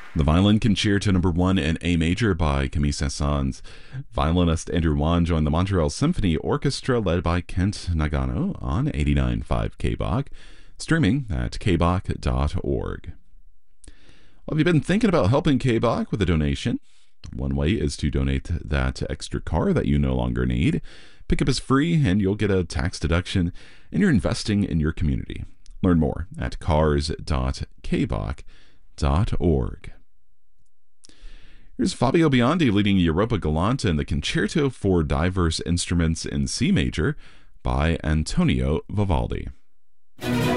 The Violin Concerto No. 1 in A Major by Camille Saint-Saëns. Violinist Andrew Wan joined the Montreal Symphony Orchestra led by Kent Nagano on 89.5 KBach, streaming at kbach.org. Well, have you been thinking about helping KBach with a donation? One way is to donate that extra car that you no longer need. Pickup is free and you'll get a tax deduction, and you're investing in your community. Learn more at cars.kbach.org. Here's Fabio Biondi leading Europa Galante in the Concerto for Diverse Instruments in C Major by Antonio Vivaldi.